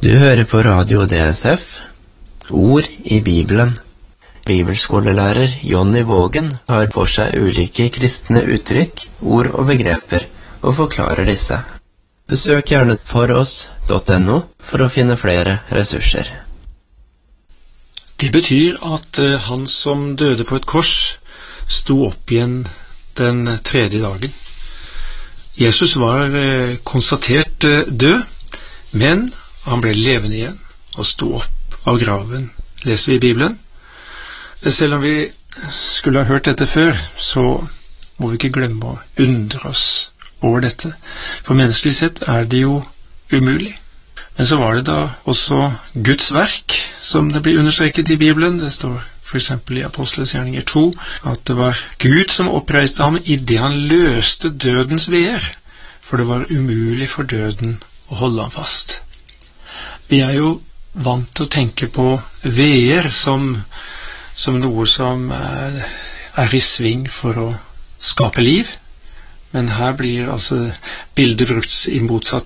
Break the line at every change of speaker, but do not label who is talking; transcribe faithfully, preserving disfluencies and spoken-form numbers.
Du hører på Radio D S F, Ord i Bibelen. Bibelskolelærer Jonny Vågen har for seg ulike kristne uttrykk, ord og begreper, og forklarer disse. Besøk gjerne foross punktum no for å finne flere ressurser.
Det betyr at uh, han som døde på et kors sto opp igjen den tredje dagen. Jesus var uh, konstatert uh, død, men han ble levende igjen og sto opp av graven, leser vi i Bibelen. Selv om vi skulle ha hørt dette før, så må vi ikke glemme å undre oss over dette. For menneskelig sett er det jo umulig. Men så var det da også Guds verk, som det blir understreket i Bibelen. Det står for eksempel i Apostlenes gjerninger to, at det var Gud som oppreiste ham i det han løste dødens veer, for det var umulig for døden å holde ham fast. Vi er jo vant til å tenke på veer som, som noe som er, er i sving for å skape liv, men her blir altså bildet brukt i motsatt